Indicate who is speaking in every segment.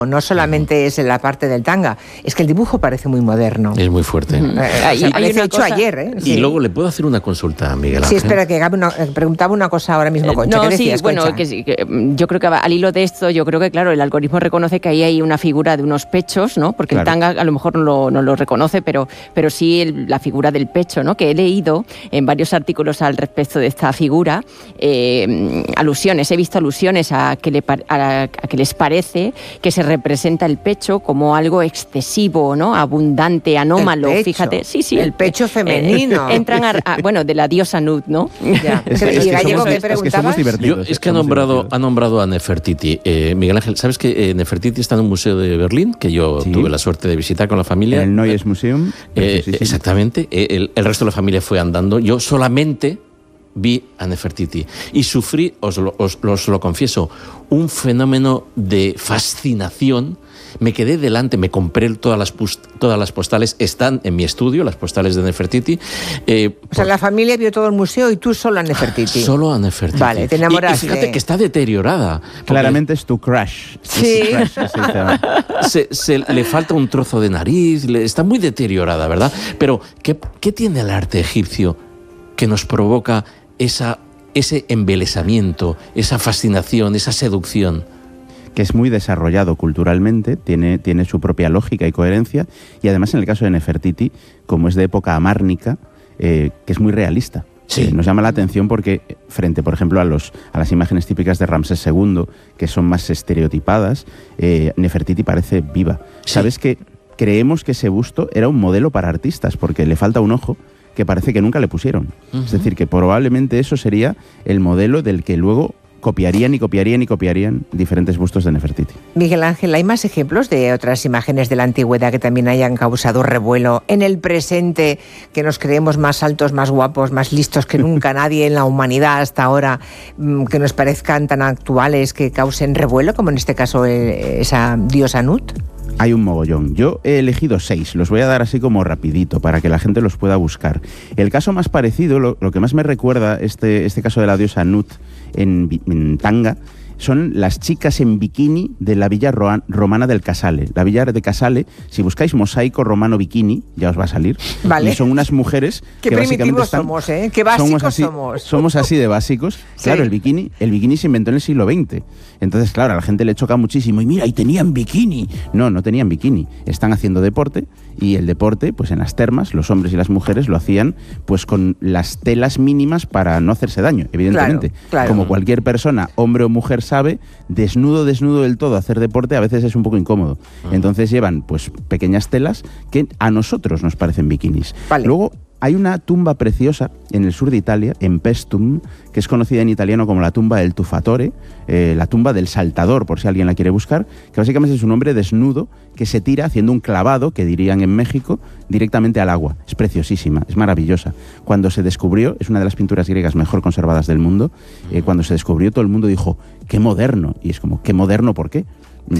Speaker 1: No solamente es en la parte del tanga, es que el dibujo parece muy moderno.
Speaker 2: Es muy fuerte.
Speaker 1: Parece hecho ayer, ¿eh?
Speaker 2: Y luego le puedo hacer una consulta a Miguel Ángel.
Speaker 1: Sí, espera, que preguntaba una cosa ahora mismo, Concha.
Speaker 3: No,
Speaker 1: ¿Qué decías,
Speaker 3: sí, bueno,
Speaker 1: Concha?
Speaker 3: que yo creo que al hilo de esto, yo creo que, claro, el algoritmo reconoce que ahí hay una figura de unos pechos, ¿no? Porque el tanga a lo mejor no lo reconoce, pero sí la figura del pecho, ¿no? Que he leído en varios artículos al respecto de esta figura, he visto alusiones a que les parece que se representa el pecho como algo excesivo, ¿no? Abundante, anómalo, fíjate. Sí,
Speaker 1: el pecho femenino.
Speaker 3: Entran de la diosa Nut, ¿no?
Speaker 1: Ya. ¿Y Gallego qué preguntabas?
Speaker 2: Es que ha nombrado a Nefertiti. Miguel Ángel, ¿sabes que Nefertiti está en un museo de Berlín, que yo tuve la suerte de visitar con la familia?
Speaker 4: En el Neues Museum.
Speaker 2: Exactamente. El resto de la familia fue andando. Yo solamente vi a Nefertiti y sufrí, os lo confieso, un fenómeno de fascinación. Me quedé delante, me compré todas las postales, están en mi estudio, las postales de Nefertiti.
Speaker 1: O sea, la familia vio todo el museo y tú solo a Nefertiti.
Speaker 2: Solo a Nefertiti.
Speaker 1: Vale, te enamoraste.
Speaker 2: Y fíjate que está deteriorada.
Speaker 4: Claramente es tu crush.
Speaker 1: Sí.
Speaker 2: Le falta un trozo de nariz, está muy deteriorada, ¿verdad? Pero, ¿qué tiene el arte egipcio que nos provoca ese embelesamiento, esa fascinación, esa seducción?
Speaker 4: Que es muy desarrollado culturalmente, tiene su propia lógica y coherencia, y además en el caso de Nefertiti, como es de época amárnica, que es muy realista.
Speaker 2: Sí.
Speaker 4: Nos llama la atención porque frente, por ejemplo, a las imágenes típicas de Ramsés II, que son más estereotipadas, Nefertiti parece viva.
Speaker 2: Sí.
Speaker 4: ¿Sabes que creemos que ese busto era un modelo para artistas? Porque le falta un ojo que parece que nunca le pusieron. Uh-huh. Es decir, que probablemente eso sería el modelo del que luego copiarían diferentes bustos de Nefertiti.
Speaker 1: Miguel Ángel, ¿hay más ejemplos de otras imágenes de la antigüedad que también hayan causado revuelo en el presente, que nos creemos más altos, más guapos, más listos que nunca nadie en la humanidad hasta ahora, que nos parezcan tan actuales, que causen revuelo, como en este caso esa diosa Nut?
Speaker 4: Hay un mogollón. Yo he elegido 6, los voy a dar así como rapidito para que la gente los pueda buscar. El caso más parecido, lo que más me recuerda este caso de la diosa Nut en tanga, son las chicas en bikini de la villa romana del Casale. La villa de Casale, si buscáis mosaico romano bikini, ya os va a salir.
Speaker 1: Vale.
Speaker 4: Y son unas mujeres
Speaker 1: que básicamente somos, ¿eh? Qué básicos somos.
Speaker 4: Somos así de básicos. Sí. Claro, el bikini se inventó en el siglo XX. Entonces, claro, a la gente le choca muchísimo. Y mira, y tenían bikini. No tenían bikini. Están haciendo deporte, y el deporte, pues en las termas, los hombres y las mujeres lo hacían pues con las telas mínimas para no hacerse daño, evidentemente.
Speaker 1: Claro.
Speaker 4: Como cualquier persona, hombre o mujer, sabe, desnudo del todo hacer deporte a veces es un poco incómodo. Entonces llevan pues pequeñas telas que a nosotros nos parecen bikinis.
Speaker 1: Vale.
Speaker 4: Luego hay una tumba preciosa en el sur de Italia, en Paestum, que es conocida en italiano como la tumba del Tuffatore, la tumba del saltador, por si alguien la quiere buscar, que básicamente es un hombre desnudo que se tira haciendo un clavado, que dirían en México, directamente al agua. Es preciosísima, es maravillosa. Cuando se descubrió, es una de las pinturas griegas mejor conservadas del mundo, cuando se descubrió todo el mundo dijo, ¡qué moderno! Y es como, ¿qué moderno por qué?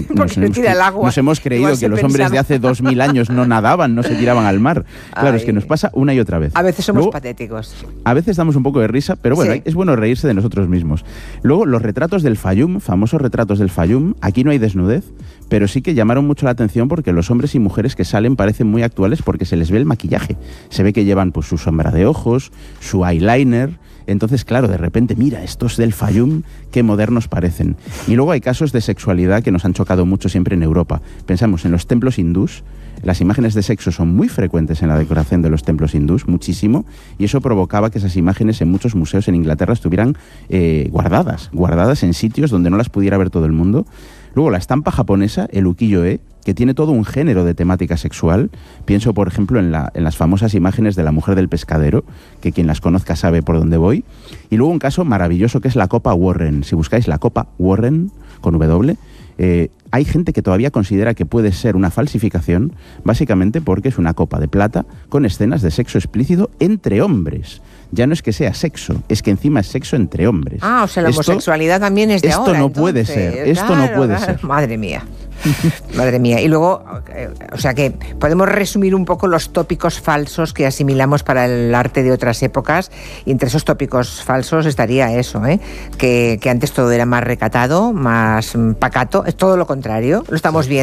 Speaker 4: Nos hemos creído que los hombres de hace 2000 años no nadaban, no se tiraban al mar. Claro, es que nos pasa una y otra vez.
Speaker 1: A veces somos patéticos.
Speaker 4: A veces damos un poco de risa, pero bueno, es bueno reírse de nosotros mismos. Luego, los retratos del Fayum, famosos retratos del Fayum, aquí no hay desnudez, pero sí que llamaron mucho la atención porque los hombres y mujeres que salen parecen muy actuales porque se les ve el maquillaje. Se ve que llevan pues su sombra de ojos, su eyeliner. Entonces, claro, de repente, mira, estos del Fayum, qué modernos parecen. Y luego hay casos de sexualidad que nos han chocado mucho siempre en Europa. Pensamos en los templos hindús, las imágenes de sexo son muy frecuentes en la decoración de los templos hindús, muchísimo, y eso provocaba que esas imágenes en muchos museos en Inglaterra estuvieran guardadas en sitios donde no las pudiera ver todo el mundo. Luego la estampa japonesa, el ukiyo-e, que tiene todo un género de temática sexual. Pienso, por ejemplo, en las famosas imágenes de la mujer del pescadero, que quien las conozca sabe por dónde voy. Y luego un caso maravilloso que es la Copa Warren. Si buscáis la Copa Warren, con W, hay gente que todavía considera que puede ser una falsificación, básicamente porque es una copa de plata con escenas de sexo explícito entre hombres. ya no es que sea sexo, es que encima es sexo entre hombres.
Speaker 1: Ah, o sea, la homosexualidad también es de ahora.
Speaker 4: Esto no puede ser, esto no puede ser.
Speaker 1: Madre mía. Madre mía. Y luego, o sea que podemos resumir un poco los tópicos falsos que asimilamos para el arte de otras épocas, y entre esos tópicos falsos estaría eso, que antes todo era más recatado, más pacato, es todo lo contrario, lo estamos viendo.